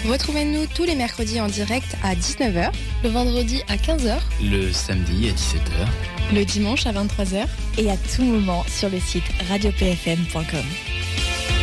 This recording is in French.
Retrouvez-nous tous les mercredis en direct à 19h, le vendredi à 15h, le samedi à 17h, le dimanche à 23h et à tout moment sur le site radiopfm.com.